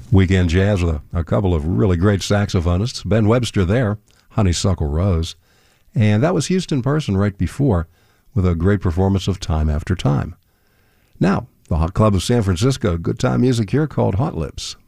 Weekend jazz with a couple of really great saxophonists. Ben Webster there, Honeysuckle Rose. And that was Houston Person right before with a great performance of Time After Time. Now, the Hot Club of San Francisco, good time music here called Hot Lips.